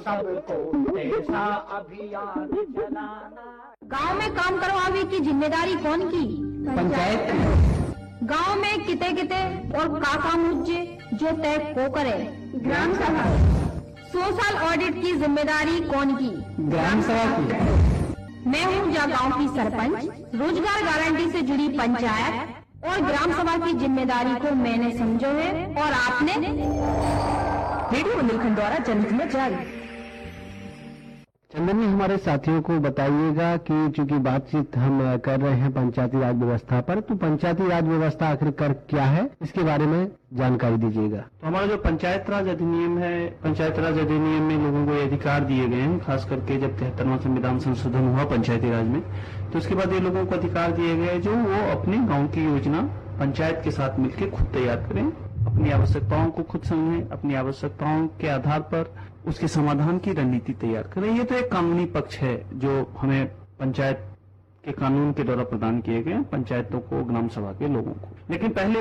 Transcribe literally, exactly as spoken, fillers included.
सबको ऐसा अभियान चलाना। गांव में काम करवावे की जिम्मेदारी कौन की? पंचायत। गांव में किते किते और का काम मुझे जो तय को करे? ग्राम सभा। सोशल ऑडिट की जिम्मेदारी कौन की? ग्राम सभा की। मैं हूँ जा गांव की सरपंच। रोजगार गारंटी से जुड़ी पंचायत और ग्राम सभा की जिम्मेदारी को मैंने समझो है और आपने? रेडियो बुंदेलखंड द्वारा जनहित में जारी। चंदन जी, हमारे साथियों को बताइएगा कि चूंकि बातचीत हम कर रहे हैं पंचायती राज व्यवस्था पर, तो पंचायती राज व्यवस्था आखिरकार क्या है, इसके बारे में जानकारी दीजिएगा। तो हमारा जो पंचायत राज अधिनियम है, पंचायत राज अधिनियम में लोगों को ये अधिकार दिए गए हैं, खास करके जब तिहत्तरवां संविधान संशोधन हुआ पंचायती राज में, तो उसके बाद ये लोगों को अधिकार दिए गए जो वो अपने गाँव की योजना पंचायत के साथ मिलकर खुद तैयार करें, अपनी आवश्यकताओं को खुद समझें, अपनी आवश्यकताओं के आधार पर उसके समाधान की रणनीति तैयार करें। ये तो एक कानूनी पक्ष है जो हमें पंचायत के कानून के द्वारा प्रदान किए गए पंचायतों को, ग्राम सभा के लोगों को। लेकिन पहले